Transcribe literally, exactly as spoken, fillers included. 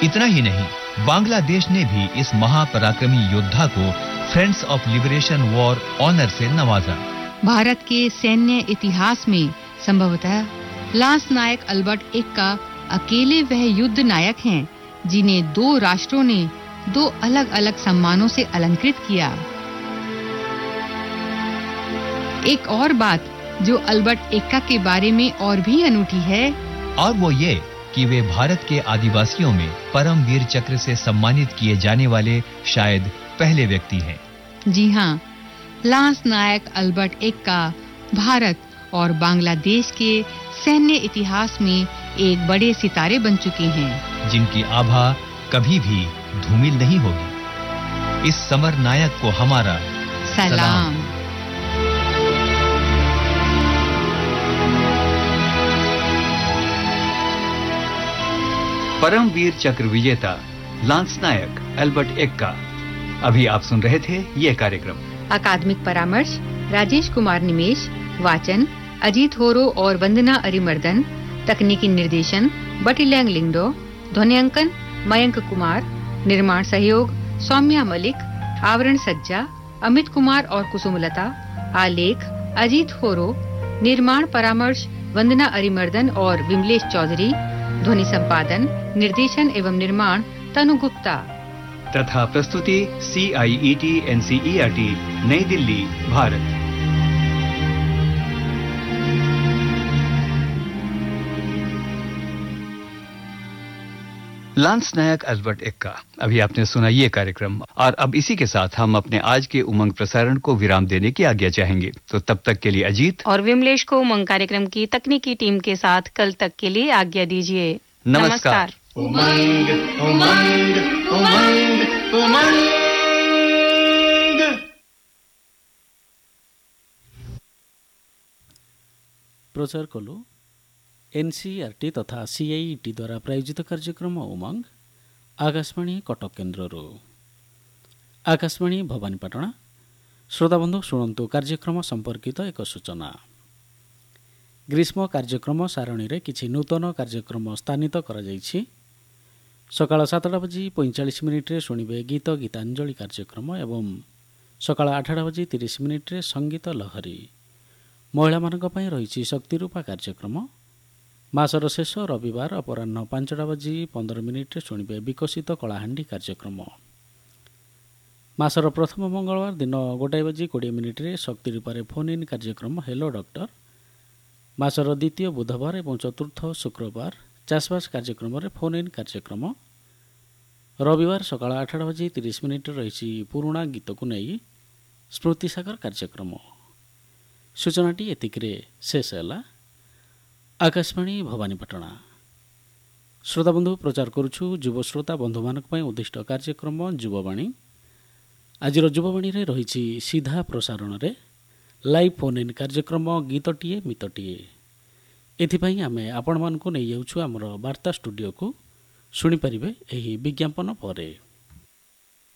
इतना ही नहीं, बांग्लादेश ने भी इस महापराक्रमी योद्धा को friends of liberation war honour से नवाजा। भारत के सैन्य इतिहास में संभवतः लांस नायक अल्बर्ट एक्का अकेले वह युद्ध नायक हैं जिन्हें दो राष्ट्रों ने दो अलग अलग सम्मानों से अलंकृत किया। एक और बात जो अल्बर्ट एक्का के बारे में और भी अनूठी है, और वो ये कि वे भारत के आदिवासियों में परम वीर चक्र से सम्मानित किए जाने वाले शायद पहले व्यक्ति हैं। जी हाँ, लांस नायक अल्बर्ट एक्का भारत और बांग्लादेश के सैन्य इतिहास में एक बड़े सितारे बन चुके हैं, जिनकी आभा कभी भी धूमिल नहीं होगी। इस समर नायक को हमारा सलाम, सलाम। परम वीर चक्र विजेता लांस नायक अल्बर्ट एक्का। अभी आप सुन रहे थे ये कार्यक्रम। अकादमिक परामर्श राजेश कुमार निमेश, वाचन अजीत होरो और वंदना अरिमर्दन, तकनीकी निर्देशन बटिलैंग लिंगडो, ध्वनियांकन मयंक कुमार, निर्माण सहयोग सौम्या मलिक, आवरण सज्जा अमित कुमार और कुसुमलता, आलेख अजीत होरो, निर्माण परामर्श वंदना अरिमर्दन और विमलेश चौधरी, ध्वनि संपादन निर्देशन एवं निर्माण तनु गुप्ता तथा प्रस्तुति सी आई E T N C E R T नई दिल्ली भारत। लांस नायक अल्बर्ट एक्का। अभी आपने सुना ये कार्यक्रम, और अब इसी के साथ हम अपने आज के उमंग प्रसारण को विराम देने की आज्ञा चाहेंगे। तो तब तक के लिए अजीत और विमलेश को उमंग कार्यक्रम की तकनीकी टीम के साथ कल तक के लिए आज्ञा दीजिए। नमस्कार। उमंग उमंग उमंग उमंग। प्रचार कलु एनसीईआरटी तथा सीआईईटी द्वारा प्रायोजित कार्यक्रम उमंग आकाशवाणी कटक केन्द्र। आकाशवाणी भवानीपाटना। श्रोताबंधु शुणु कार्यक्रम संपर्कित एक सूचना। ग्रीष्म कार्यक्रम सारणी रे किछि नूतन कार्यक्रम स्थानित करा जायछि। सकाळ सातटा बजी पैंचाश मिनिट्रे शुणिबे गीत गीतांजलि कार्यक्रम एवं सकाळ आठटा बजी तीस मिनिट्रे संगीत लहरी। महिला मानक पई रहिछि शक्तिरूपा कार्यक्रम। मासर शेष रविवार अपराह्न पांचटा बजी पंदर मिनिट्रे शुणिबे विकसित कलाहांडी कार्यक्रम। मासर प्रथम मंगलवार दिन गोटाए बजी कोड़े मिनिट्रे शक्तिरूपारे फोन इन कार्यक्रम हेलो डॉक्टर। मासर द्वितीय बुधवार एवं चतुर्थ शुक्रवार चाषबास कार्यक्रम रे फोन इन कार्यक्रम। रविवार सकाळ आठटा बजी तीस मिनिट रही पुराणा गीत को नहीं स्मृतिसागर कार्यक्रम। सूचनाटी एतिकरे शेष है। आकाशवाणी भवानीपाटना। श्रोताबंधु प्रचार करुछु युव श्रोता बंधु मानक पई उद्दिष्ट कार्यक्रम युववाणी। आजिर युववाणी रे रही सीधा प्रसारण रे लाइव फोन इन कार्यक्रम गीतटीए मितटीए। एथिपाई आमे आपण मानकु नै जाउछु हमर वार्ता स्टूडियो को। सुनी परिबे एही विज्ञापन परे।